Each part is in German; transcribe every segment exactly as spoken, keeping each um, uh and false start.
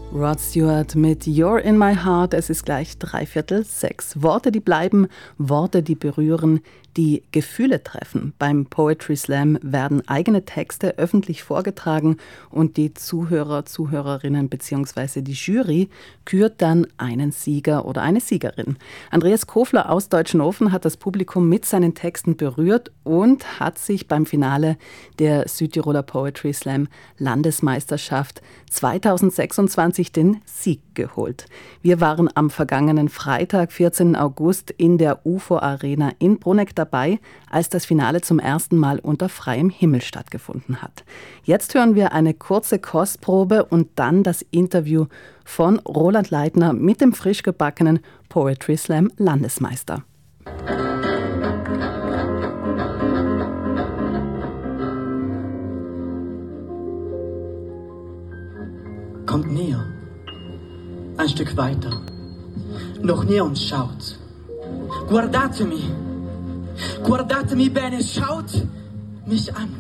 Rod Stewart mit You're in my heart. Es ist gleich dreiviertel sechs. Worte, die bleiben, Worte, die berühren, die Gefühle treffen. Beim Poetry Slam werden eigene Texte öffentlich vorgetragen und die Zuhörer, Zuhörerinnen bzw. die Jury kürt dann einen Sieger oder eine Siegerin. Andreas Kofler aus Deutschenhofen hat das Publikum mit seinen Texten berührt und hat sich beim Finale der Südtiroler Poetry Slam Landesmeisterschaft zweitausendsechsundzwanzig den Sieg geholt. Wir waren am vergangenen Freitag, vierzehnten August, in der U F O Arena in Bruneck dabei, als das Finale zum ersten Mal unter freiem Himmel stattgefunden hat. Jetzt hören wir eine kurze Kostprobe und dann das Interview von Roland Leitner mit dem frisch gebackenen Poetry Slam Landesmeister. Kommt näher, ein Stück weiter, noch näher und schaut. Guardatemi, guardatemi bene, schaut mich an.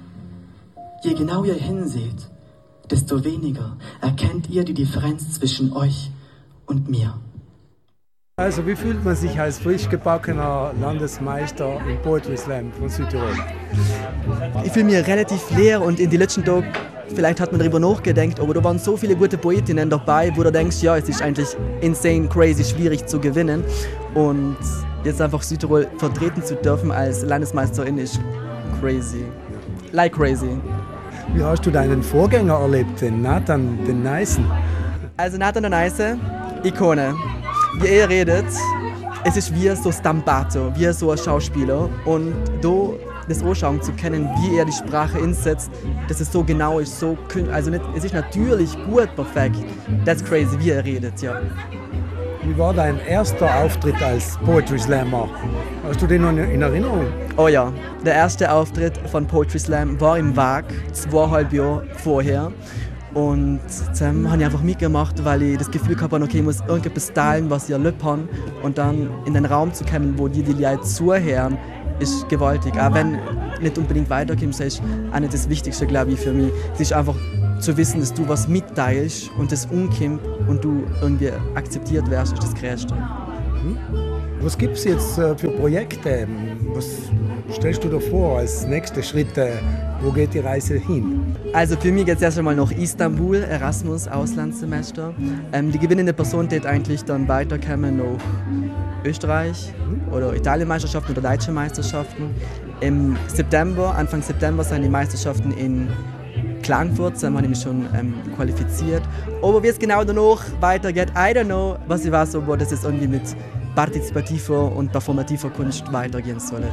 Je genauer ihr hinseht, desto weniger erkennt ihr die Differenz zwischen euch und mir. Also wie fühlt man sich als frisch gebackener Landesmeister im Poetry Slam von Südtirol? Ich fühle mich relativ leer und in die letzten Tagen, vielleicht hat man darüber nachgedacht, aber da waren so viele gute Poetinnen dabei, wo du denkst, ja, es ist eigentlich insane, crazy, schwierig zu gewinnen. Und jetzt einfach Südtirol vertreten zu dürfen als Landesmeisterin ist crazy. Like crazy. Wie hast du deinen Vorgänger erlebt, den Nathan, den Nicen? Also Nathan der Nice, Ikone. Wie er redet, es ist wie so Stampato, wie so ein Schauspieler. Und da das anschauen zu können, wie er die Sprache einsetzt, dass es so genau ist, so also nicht, es ist natürlich gut, perfekt. That's crazy, wie er redet, ja. Wie war dein erster Auftritt als Poetry Slammer? Hast du den noch in Erinnerung? Oh ja, der erste Auftritt von Poetry Slam war im W A G, zweieinhalb Jahre vorher. Und dann habe ich einfach mitgemacht, weil ich das Gefühl gehabt habe, okay, ich muss irgendetwas teilen, was ich erlebt habe. Und dann in den Raum zu kommen, wo die, die Leute zuhören, ist gewaltig. Auch wenn nicht unbedingt weiterkommst, das ist auch nicht das Wichtigste, glaube ich, für mich. Es ist einfach zu wissen, dass du was mitteilst und das umkommt und du irgendwie akzeptiert wirst, ist das Größte. Hm? Was gibt es jetzt äh, für Projekte? Was stellst du dir vor als nächste Schritte? Wo geht die Reise hin? Also für mich geht es erst einmal nach Istanbul, Erasmus, Auslandssemester. Ähm, die gewinnende Person wird eigentlich dann weiterkommen nach Österreich oder Italienmeisterschaften oder deutsche Meisterschaften. Im September, Anfang September sind die Meisterschaften in Klagenfurt, da habe ich mich schon ähm, qualifiziert. Aber wie es genau danach weitergeht, I don't know. Was ich weiß, aber dass es irgendwie mit partizipativer und performativer Kunst weitergehen soll.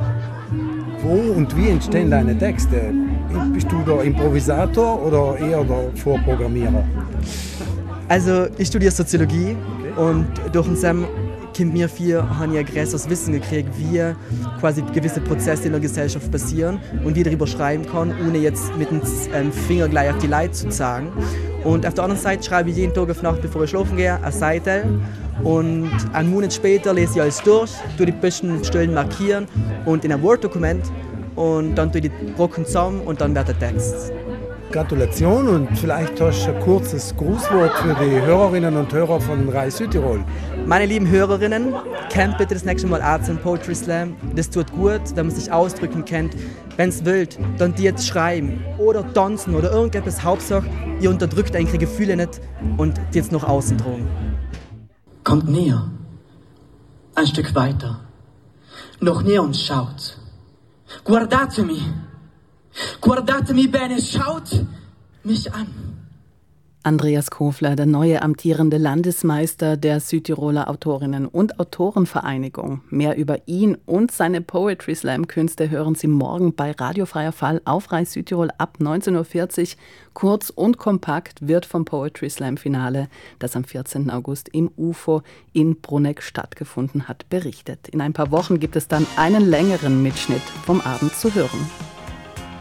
Wo und wie entstehen deine Texte? Bist du der Improvisator oder eher der Vorprogrammierer? Also ich studiere Soziologie, okay. Und durch den Sam kommt mir viel, habe ich ein größeres Wissen gekriegt, wie quasi gewisse Prozesse in der Gesellschaft passieren und wie ich darüber schreiben kann, ohne jetzt mit dem ähm, Finger gleich auf die Leute zu zeigen. Und auf der anderen Seite schreibe ich jeden Tag auf Nacht, bevor ich schlafen gehe, eine Seite. Und einen Monat später lese ich alles durch, tue die besten Stellen markieren und in ein Word-Dokument und dann tue ich die Brocken zusammen und dann wird der Text. Gratulation und vielleicht hast du ein kurzes Grußwort für die Hörerinnen und Hörer von Rai Südtirol. Meine lieben Hörerinnen, kommt bitte das nächste Mal auch zum Poetry Slam. Das tut gut, wenn man sich ausdrücken kann. Wenn es wollt, dann die jetzt schreiben oder tanzen oder irgendetwas. Hauptsache, ihr unterdrückt eure Gefühle nicht und die jetzt nach außen tragen. Kommt näher, ein Stück weiter, noch näher und schaut. Guardatemi, guardatemi bene, schaut mich an. Andreas Kofler, der neue amtierende Landesmeister der Südtiroler Autorinnen- und Autorenvereinigung. Mehr über ihn und seine Poetry Slam-Künste hören Sie morgen bei Radio Freier Fall auf Rai Südtirol ab neunzehn Uhr vierzig. Kurz und kompakt wird vom Poetry Slam-Finale, das am vierzehnten August im U F O in Bruneck stattgefunden hat, berichtet. In ein paar Wochen gibt es dann einen längeren Mitschnitt vom Abend zu hören.